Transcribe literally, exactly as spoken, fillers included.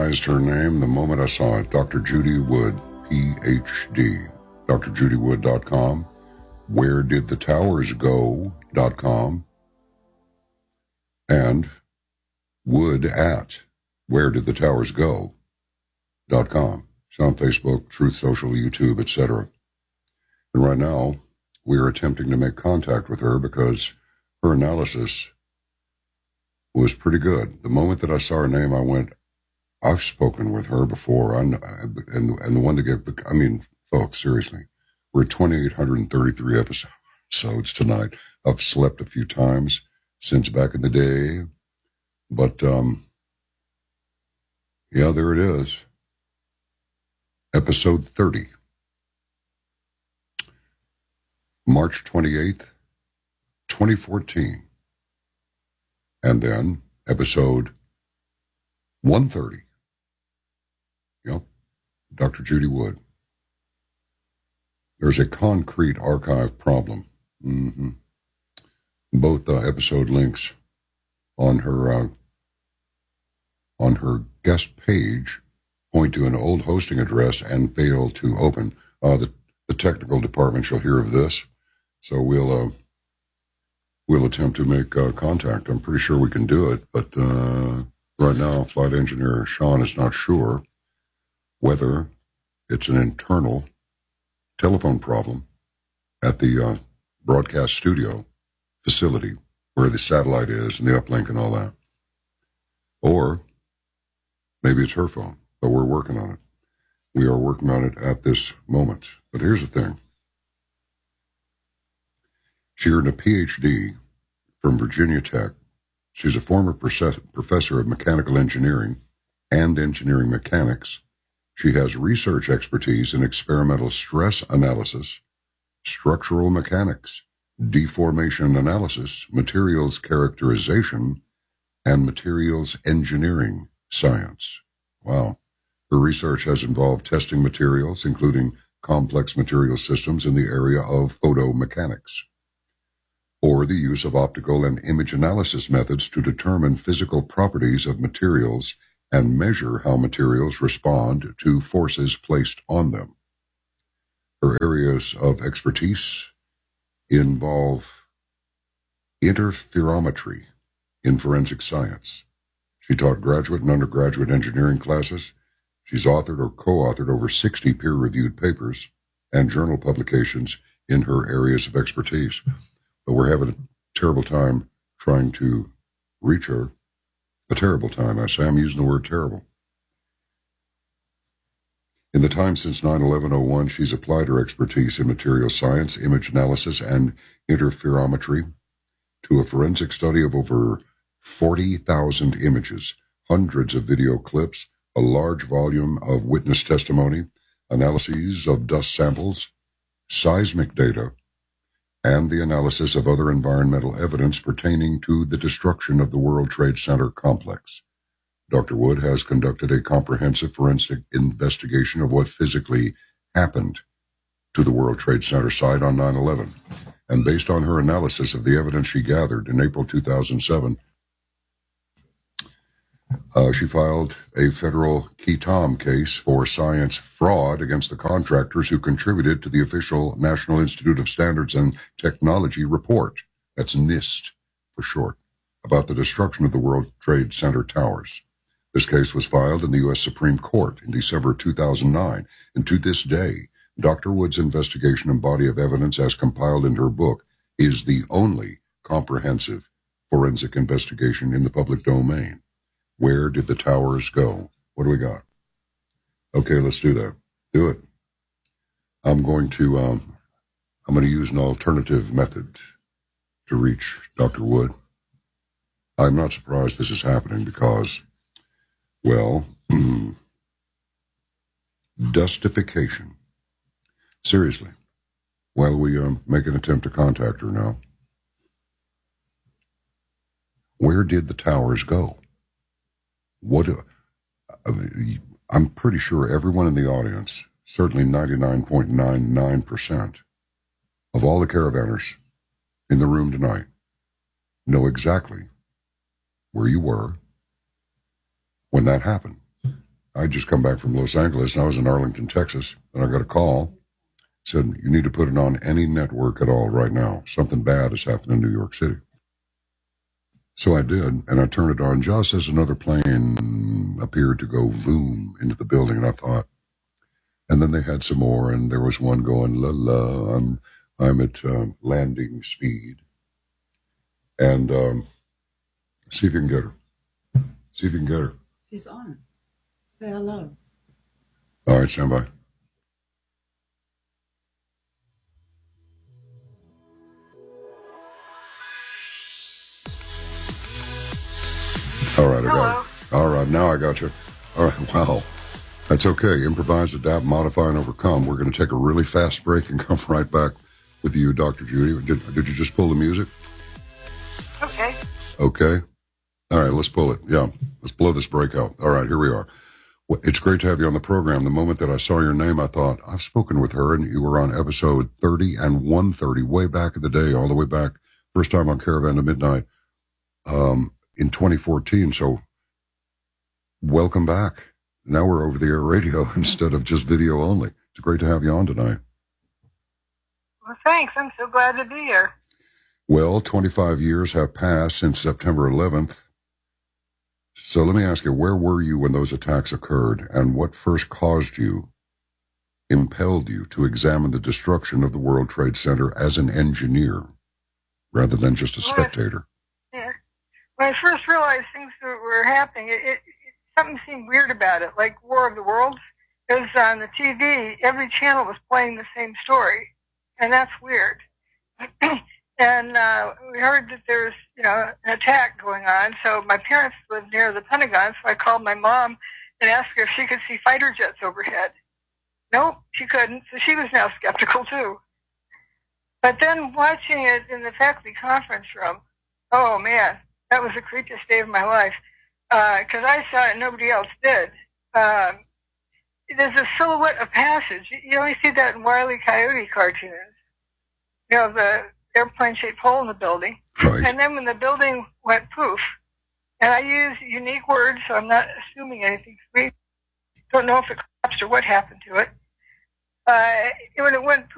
recognized her name the moment I saw it. Doctor Judy Wood, P H D. D R Judy Wood dot com. Where Did the Towers Go dot com. And Wood at Where Did the Towers Go dot com. It's on Facebook, Truth Social, YouTube, et cetera. And right now, we are attempting to make contact with her because her analysis was pretty good. The moment that I saw her name, I went, I've spoken with her before. I, and, and the one that gave, I mean, folks, seriously, we're at two thousand eight hundred thirty-three episodes tonight. I've slept a few times since back in the day. But, um, yeah, there it is. Episode thirty. March twenty-eighth, twenty fourteen. And then episode one thirty. Yep, Doctor Judy Wood. There's a concrete archive problem. Mm-hmm. Both uh, episode links on her uh, on her guest page point to an old hosting address and fail to open. Uh, the, the technical department shall hear of this, so we'll uh, we'll attempt to make uh, contact. I'm pretty sure we can do it, but uh, right now, flight engineer Sean is not sure whether it's an internal telephone problem at the uh, broadcast studio facility where the satellite is and the uplink and all that, or maybe it's her phone, but we're working on it. We are working on it at this moment. But here's the thing. She earned a P H D from Virginia Tech. She's a former professor of mechanical engineering and engineering mechanics. She has research expertise in experimental stress analysis, structural mechanics, deformation analysis, materials characterization, and materials engineering science. Wow. Her research has involved testing materials, including complex material systems in the area of photomechanics, or the use of optical and image analysis methods to determine physical properties of materials and measure how materials respond to forces placed on them. Her areas of expertise involve interferometry in forensic science. She taught graduate and undergraduate engineering classes. She's authored or co-authored over sixty peer-reviewed papers and journal publications in her areas of expertise. But we're having a terrible time trying to reach her. A terrible time. I say I'm using the word terrible. In the time since nine eleven oh one, she's applied her expertise in material science, image analysis, and interferometry to a forensic study of over forty thousand images, hundreds of video clips, a large volume of witness testimony, analyses of dust samples, seismic data, and the analysis of other environmental evidence pertaining to the destruction of the World Trade Center complex. Doctor Wood has conducted a comprehensive forensic investigation of what physically happened to the World Trade Center site on nine eleven, and based on her analysis of the evidence she gathered in April two thousand seven, Uh, she filed a federal Key Tom case for science fraud against the contractors who contributed to the official National Institute of Standards and Technology report, that's NIST for short, about the destruction of the World Trade Center towers. This case was filed in the U S Supreme Court in December two thousand nine, and to this day, Doctor Wood's investigation and body of evidence as compiled in her book is the only comprehensive forensic investigation in the public domain. Where did the towers go? What do we got? Okay, let's do that. Do it. I'm going to um, I'm going to use an alternative method to reach Doctor Wood. I'm not surprised this is happening because, well, dustification. Seriously. While we um, make an attempt to contact her now. Where did the towers go? What? Uh, I'm pretty sure everyone in the audience, certainly ninety-nine point nine nine percent of all the caravanners in the room tonight, know exactly where you were when that happened. I just come back from Los Angeles, and I was in Arlington, Texas, and I got a call. Said, you need to put it on any network at all right now. Something bad has happened in New York City. So I did, and I turned it on just as another plane appeared to go boom into the building, and I thought, and then they had some more, and there was one going, la la, I'm, I'm at um, landing speed. And um, see if you can get her. See if you can get her. She's on. Say hello. All right, stand by. All right, I got it. All right, now I got you. All right, wow. That's okay. Improvise, adapt, modify, and overcome. We're going to take a really fast break and come right back with you, Doctor Judy. Did, did you just pull the music? Okay. Okay. All right, let's pull it. Yeah, let's blow this break out. All right, here we are. Well, it's great to have you on the program. The moment that I saw your name, I thought, I've spoken with her, and you were on episode thirty and one thirty, way back in the day, all the way back, first time on Caravan to Midnight um, in twenty fourteen. So welcome back. Now we're over the air radio instead of just video only. It's great to have you on tonight. Well, thanks. I'm so glad to be here. Well, twenty-five years have passed since September eleventh. So let me ask you, where were you when those attacks occurred, and what first caused you, impelled you to examine the destruction of the World Trade Center as an engineer, rather than just a spectator? Yeah. When I first realized things that were happening, it, it, something seemed weird about it, like War of the Worlds. Because on the T V, every channel was playing the same story, and that's weird. And uh, we heard that there's, you know, an attack going on. So my parents lived near the Pentagon, so I called my mom and asked her if she could see fighter jets overhead. Nope, she couldn't. So she was now skeptical too. But then watching it in the faculty conference room, oh man, that was the creepiest day of my life. Because uh, I saw it and nobody else did. Um, there's a silhouette of passage. You only see that in Wile E. Coyote cartoons. You know, the airplane-shaped hole in the building. Right. And then when the building went poof, and I use unique words, so I'm not assuming anything. We don't know if it collapsed or what happened to it. Uh, when it went poof,